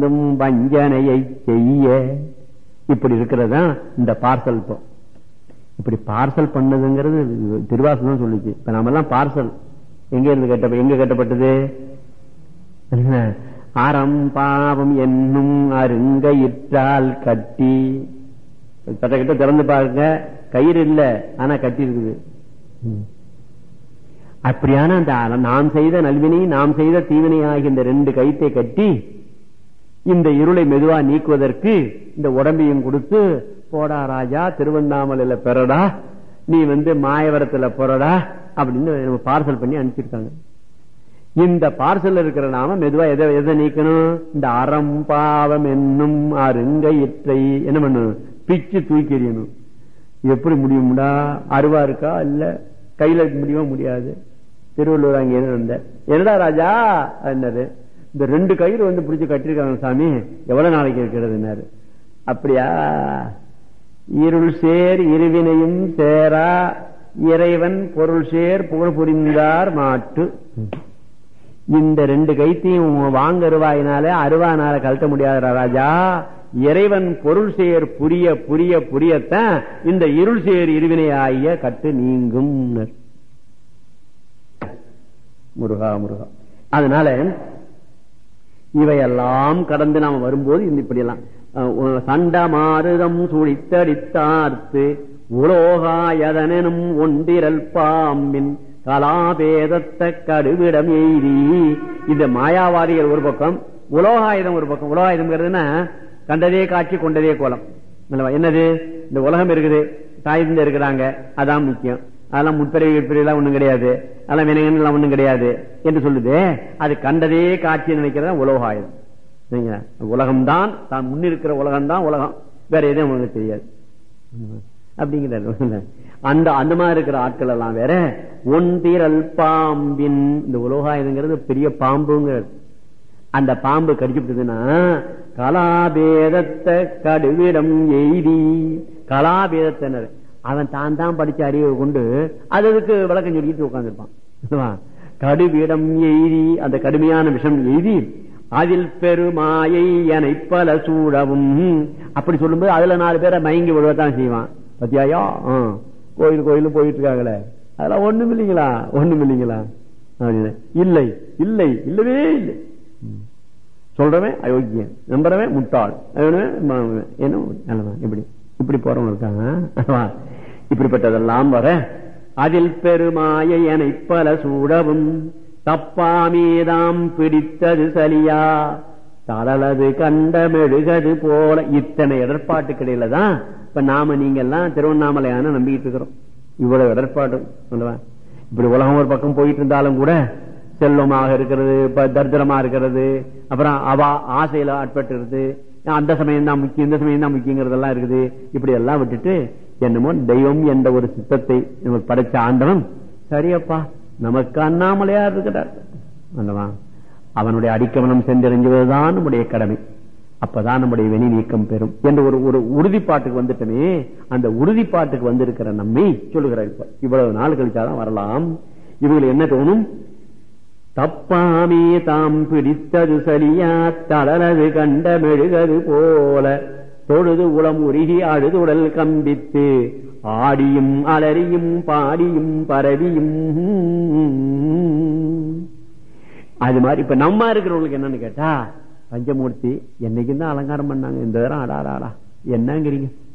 வஞ்சனையை செய்ய இப்படி இருக்கிறதா இந்த பார்சல். இப்போ இப்படி பார்சல் பண்ணதுங்கிறது திருவாசகம் சொல்லிச்சு. இப்ப நாம எல்லாம் பார்சல் எங்க இருந்து எங்க கட்டப்பட்டது? அறம் பாவம் என்னும் அருங்கயிற்றால் கட்டி. கிட்ட திறந்து பாருங்க, கயிறு இல்ல, ஆனா கட்டி இருக்குது. அப்படியான அந்த நாம் செய்த நல்வினை நாம் செய்த தீவினை ஆகிய இந்த ரெண்டு கயிற்றை கட்டி இந்த இருளை மெதுவா நீக்குவதற்கு இந்த உடம்பையும் கொடுத்து, போடா ராஜா திருவண்ணாமலையில பெறடா, நீ மாயவரத்துல போறடா அப்படின்னு பார்சல் பண்ணி அனுப்பிச்சிருக்காங்க. இந்த பார்சல் இருக்கிற நாம மெதுவா எதை நீக்கணும்? இந்த அறம் பாவம் என்னும் அருங்கயிற்றை என்ன பண்ணணும்? பிச்சு தூக்கி எறியணும். எப்படி முடியும்டா? அருவா இருக்கா? இல்ல கையில முடியுமா? முடியாது. திருவள்ளுவர் அங்கே என்னடா ராஜா என்னது, இந்த ரெண்டு கயிறு பிடிச்சு கட்டிருக்காங்க சாமி, எவ்வளவு நாளைக்கு இருக்கிறது? அப்படியா? இருள் சேர் இருவினையும் சேரா இறைவன் பொருள் சேர் புகழ் புரிந்தார் மாட்டு. இந்த ரெண்டு கைத்தையும் வாங்க அருவாயினால அருவானால கழட்ட முடியாத ராஜா, இறைவன் பொருள் சேர் புரிய புரிய புரியத்தான் இந்த இருள் சேர் இருவினை ஆகிய கட்டு நீங்கும். முருகா முருகா. அதனால இவையெல்லாம் கடந்து நாம வரும்போது இப்படி எல்லாம் சண்டமாறுதம் சுழித்தடித்தார்த்து உலோகாயதனும் ஒன்றிரல் பாம்பின் கலாபேதத்த கடுவிடம் எய்தி. இந்த மாயாவாதிகள் ஒரு பக்கம், உலோகாயுதம் ஒரு பக்கம். உலோகாயுதம்ங்கிறதுனா கண்டதே காட்சி கொண்டதே கோலம். என்னது? இந்த உலகம் இருக்குது, தாய்ந்த இருக்கிறாங்க, அதான் முக்கியம். அதெல்லாம் முற்பிறவி எல்லாம் ஒண்ணும் கிடையாது, அதெல்லாம் வினைகள் ஒண்ணும் கிடையாது என்று சொல்லுது. அது கண்டதே காட்சி நினைக்கிறதா உலோகாயுதம். உலகம்தான் தான் முன்னிருக்கிற உலகம்தான் உலகம், வேற எதுவும் உங்களுக்கு தெரியாது அப்படிங்கிற அந்த மாதிரி இருக்கிற ஆட்கள் எல்லாம் வேற. ஒன்றிரல் பாம்பின், இந்த உலோகாயுதங்கிறது பெரிய பாம்புங்கிறது. அந்த பாம்பு கடிச்சுட்டதுன்னா கலாபேதத்தை கடுவிடம் எய்தி. கலாபேதத்தினர் அவன் தான் படிச்ச அறிவை கொண்டு அதுக்கு விளக்கம் சொல்லிட்டு உட்கார்ந்துருப்பான். கடுவிடம் எய்தி, அந்த கடுமையான விஷம் எய்தி அதில் பெருமாயை என பல சூழவும். அப்படி சொல்லும்போது அதுல 4 பேரை மயங்கி விழுவத்தான் செய்வான். பத்தியாயா கோயில் போயிட்டு இருக்காங்களே, அதெல்லாம் ஒண்ணும் இல்லைங்களா அப்படின்னு. இல்லை இல்லை இல்லவே இல்லை. சொல்றவன் அயோக்கியன், நம்புறவன் முட்டாள், இப்படி இப்படி போறவங்க இருக்காங்க. இப்படிப்பட்டதெல்லாம் வர அதில் பெருமாயை என பல சூழவும் தப்பாமேதாம் பிடித்தது சலியா தளலது கண்ட மெழுகது போல. இத்தனை இடர்பாட்டு கிடையில தான் இப்ப நாம நீங்க எல்லாம் திருவண்ணாமலையான நம்பிக்கிட்டு இருக்கிறோம். இவ்வளவு இடர்பாடு சொல்லுவேன். இப்படி உலகம் ஒரு பக்கம் போயிட்டு இருந்தாலும் கூட செல்வமாக இருக்கிறது, தரித்திரமா இருக்கிறது, அப்புறம் அவ ஆசையில ஆட்பட்டு அந்த சமயம் தான் முக்கியம், இந்த சமயம் தான் முக்கியங்கிறதெல்லாம் இருக்குது. இப்படி எல்லாம் விட்டுட்டு என்னமோ தெய்வம் என்ற ஒரு சித்தத்தை படைச்ச ஆண்டவன், சரியப்பா நமக்கு அண்ணாமலையா இருக்கிறார், அவனுடைய அடிக்கவனம் சென்றறிஞ்சுவதுதான் நம்முடைய கடமை. அப்பதான் நம்முடைய வினை நீக்கம் பெறும் என்ற ஒரு உறுதிப்பாட்டுக்கு வந்துட்டமே. அந்த உறுதிப்பாட்டுக்கு வந்திருக்கிற நம்மை சொல்லுகிறார். இப்ப இவ்வளவு நாள் கழிச்சாதான் வரலாம். இவங்களுக்கு என்ன தோணும்? தப்பாமே தாம் பிடித்தது சலியா தளலது கண்ட மெழுகது போல தொழுது உளம் உருகி அழுதுடல் கம்பித்து ஆடியும் அலறியும் பாடியும் பரவியும். அது மாதிரி இப்ப நம்ம இருக்கிறவங்களுக்கு என்னன்னு கேட்டா, பஞ்சமூர்த்தி என்னைக்குதான் அலங்காரம் பண்ணாங்க, இந்த தரம் அடாடா என்னங்கிறீங்க